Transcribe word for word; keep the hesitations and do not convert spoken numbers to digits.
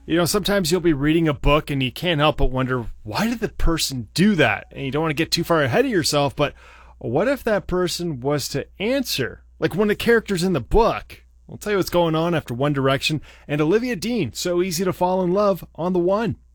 You know, sometimes you'll be reading a book and you can't help but wonder, why did the person do that? And you don't want to get too far ahead of yourself, but what if that person was to answer? Like one of the characters in the book. I'll tell you what's going on after One Direction and Olivia Dean, So Easy to Fall in Love on The One.